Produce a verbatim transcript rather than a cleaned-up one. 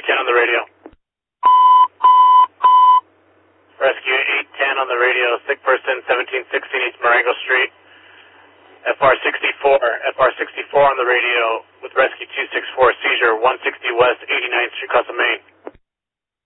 eight ten on the radio. Rescue eight ten on the radio, sick person, seventeen sixteen East Marengo Street. F R sixty-four, F R sixty-four on the radio with Rescue two six four, seizure one sixty West eighty-ninth Street, Casa Main.